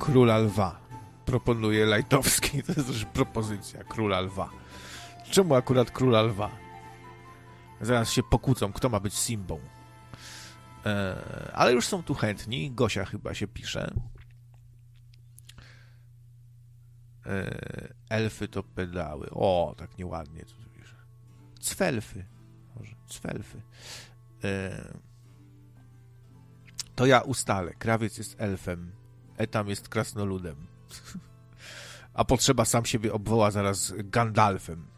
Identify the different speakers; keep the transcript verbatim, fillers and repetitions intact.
Speaker 1: Króla Lwa. Proponuje Lajtowski. To jest też propozycja Króla Lwa. Czemu akurat Króla Lwa? Zaraz się pokłócą, kto ma być Simbą. Eee, ale już są tu chętni. Gosia chyba się pisze. Eee, elfy to pedały. O, tak nieładnie. Co tu pisze? Cwelfy. Może cwelfy. Eee, to ja ustalę. Krawiec jest elfem. Etam jest krasnoludem. A potrzeba sam siebie obwoła zaraz Gandalfem.